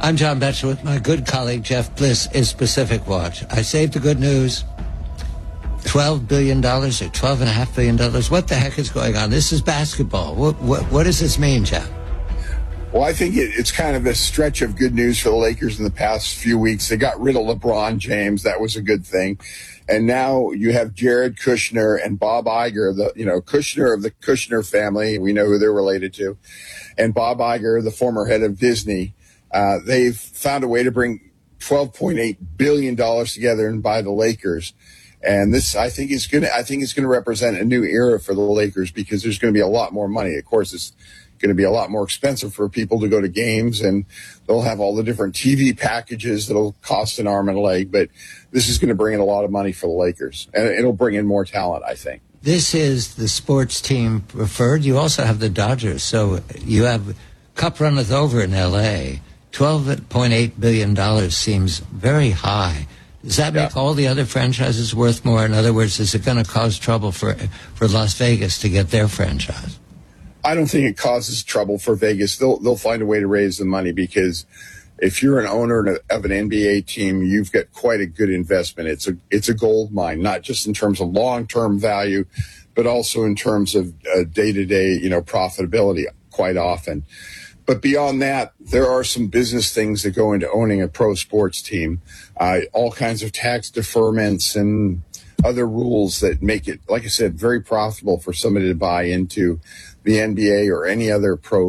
I'm John Betcher with my good colleague Jeff Bliss is Pacific Watch. I saved the good news. $12 billion or $12.5 billion. What the heck is going on? This is basketball. What does this mean, Jeff? Well, I think it's kind of a stretch of good news for the Lakers in the past few weeks. They got rid of LeBron James. That was a good thing. And now you have Jared Kushner and Bob Iger, Kushner of the Kushner family. We know who they're related to. And Bob Iger, the former head of Disney. They've found a way to bring $12.8 billion together and buy the Lakers. And this, I think, is going to represent a new era for the Lakers because there's going to be a lot more money. Of course, it's going to be a lot more expensive for people to go to games, and they'll have all the different TV packages that'll cost an arm and a leg. But this is going to bring in a lot of money for the Lakers, and it'll bring in more talent, I think. This is the sports team preferred. You also have the Dodgers. So you have Cup runneth over in L.A. $12.8 billion seems very high. Does that make all the other franchises worth more? In other words, is it going to cause trouble for Las Vegas to get their franchise? I don't think it causes trouble for Vegas. They'll find a way to raise the money because if you're an owner of an NBA team, you've got quite a good investment. It's a gold mine, not just in terms of long-term value, but also in terms of day-to-day, profitability quite often. But beyond that, there are some business things that go into owning a pro sports team, all kinds of tax deferments and other rules that make it, like I said, very profitable for somebody to buy into the NBA or any other pro